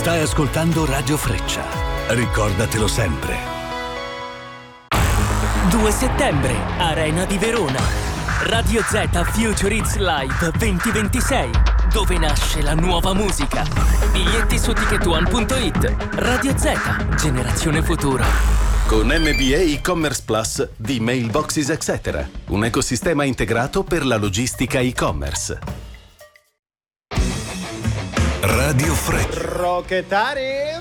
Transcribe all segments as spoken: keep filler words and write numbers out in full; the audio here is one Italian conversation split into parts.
Stai ascoltando Radio Freccia. Ricordatelo sempre. due settembre, Arena di Verona. Radio Z Future Hits Live duemilaventisei, dove nasce la nuova musica. Biglietti su ticket one punto it. Radio Z, generazione futuro. Con M B A e-commerce Plus di Mailboxes Etc. Un ecosistema integrato per la logistica e-commerce. Radio Freccia. Rocketari.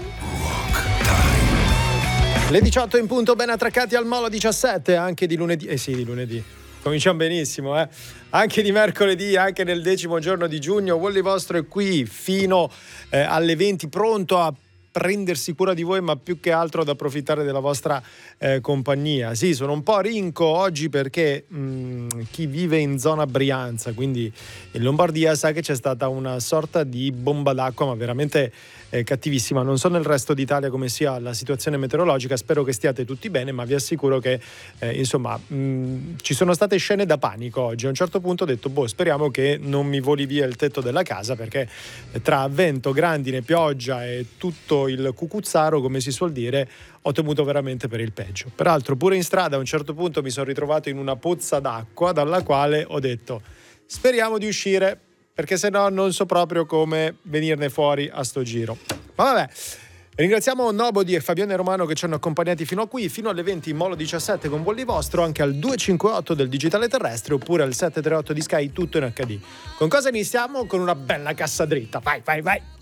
Le diciotto in punto, ben attraccati al Molo diciassette, anche di lunedì. Eh sì, di lunedì. Cominciamo benissimo, eh. Anche di mercoledì, anche nel decimo giorno di giugno. Wally vostro è qui fino eh, alle venti, pronto a prendersi cura di voi, ma più che altro ad approfittare della vostra eh, compagnia. Sì, sono un po' rinco oggi perché mh, chi vive in zona Brianza, quindi in Lombardia, sa che c'è stata una sorta di bomba d'acqua, ma veramente eh, cattivissima. Non so nel resto d'Italia come sia la situazione meteorologica, spero che stiate tutti bene, ma vi assicuro che eh, insomma mh, ci sono state scene da panico oggi. A un certo punto ho detto, boh, speriamo che non mi voli via il tetto della casa, perché tra vento, grandine, pioggia e tutto il cucuzzaro, come si suol dire, ho temuto veramente per il peggio. Peraltro pure in strada a un certo punto mi sono ritrovato in una pozza d'acqua dalla quale ho detto speriamo di uscire, perché se no non so proprio come venirne fuori a sto giro. Ma vabbè, ringraziamo Nobody e Fabione Romano che ci hanno accompagnati fino a qui, fino alle venti in Molo diciassette con Wally vostro, anche al due cinque otto del digitale terrestre oppure al sette tre otto di Sky, tutto in acca di. Con cosa iniziamo? Con una bella cassa dritta. Vai, vai, vai!